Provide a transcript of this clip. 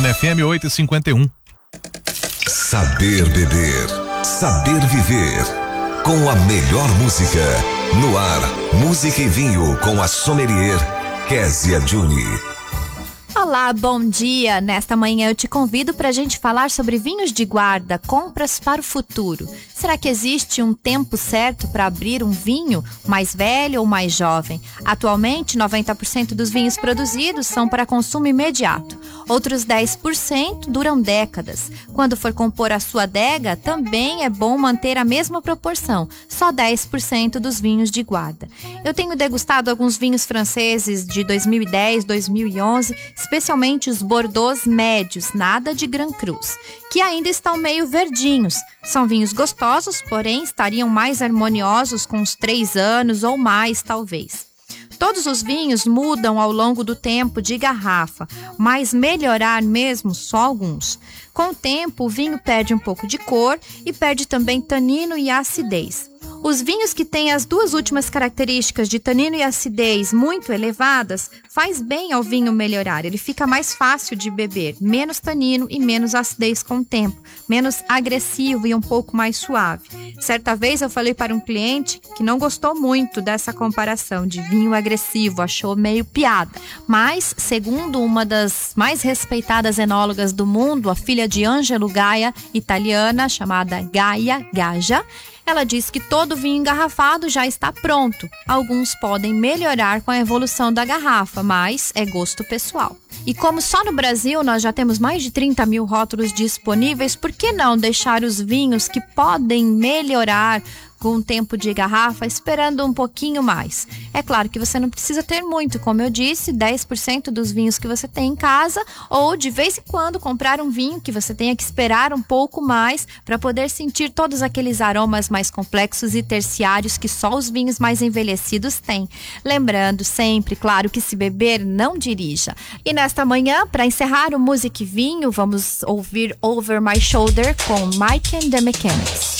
na FM 851. Saber beber, saber viver. Com a melhor música. No ar, música e vinho com a sommelier Kézia Juni. Olá, bom dia! Nesta manhã eu te convido para a gente falar sobre vinhos de guarda, compras para o futuro. Será que existe um tempo certo para abrir um vinho, mais velho ou mais jovem? Atualmente, 90% dos vinhos produzidos são para consumo imediato. Outros 10% duram décadas. Quando for compor a sua adega, também é bom manter a mesma proporção, só 10% dos vinhos de guarda. Eu tenho degustado alguns vinhos franceses de 2010, 2011, especialmente os Bordeaux médios, nada de Grand Cruz, que ainda estão meio verdinhos. São vinhos gostosos, porém estariam mais harmoniosos com uns 3 anos ou mais, talvez. Todos os vinhos mudam ao longo do tempo de garrafa, mas melhorar mesmo só alguns. Com o tempo, o vinho perde um pouco de cor e perde também tanino e acidez. Os vinhos que têm as duas últimas características de tanino e acidez muito elevadas faz bem ao vinho melhorar. Ele fica mais fácil de beber, menos tanino e menos acidez com o tempo, menos agressivo e um pouco mais suave. Certa vez eu falei para um cliente que não gostou muito dessa comparação de vinho agressivo, achou meio piada. Mas, segundo uma das mais respeitadas enólogas do mundo, a filha de Angelo Gaia, italiana, chamada Gaia Gaja, ela diz que todo vinho engarrafado já está pronto. Alguns podem melhorar com a evolução da garrafa, mas é gosto pessoal. E como só no Brasil nós já temos mais de 30 mil rótulos disponíveis, por que não deixar os vinhos que podem melhorar com o tempo de garrafa esperando um pouquinho mais? É claro que você não precisa ter muito, como eu disse, 10% dos vinhos que você tem em casa, ou de vez em quando comprar um vinho que você tenha que esperar um pouco mais para poder sentir todos aqueles aromas mais complexos e terciários que só os vinhos mais envelhecidos têm. Lembrando sempre, claro, que se beber, não dirija. E nesta manhã, para encerrar o Música e Vinho, vamos ouvir Over My Shoulder com Mike and the Mechanics.